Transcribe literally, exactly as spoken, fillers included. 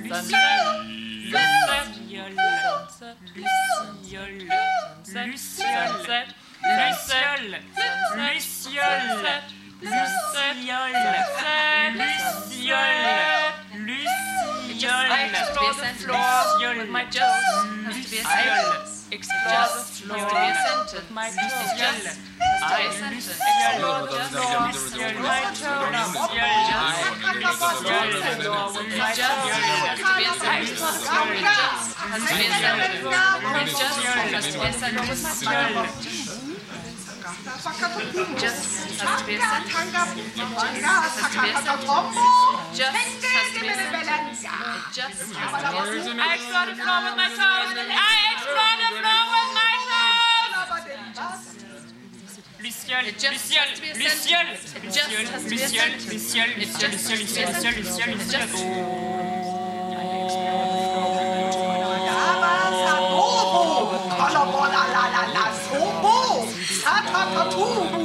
Explore the floor with my toes. Just I explore the floor with my toes. Just hast du wir sind Tanga Tanga Tanga Tombo Just hast du wir sind Just I explore the floor with my toes. I explore the floor with my toes. Luciole, Luciole, Luciole, Luciole, Luciole, Luciole, Luciole, Luciole, Luciole, Luciole, Luciole.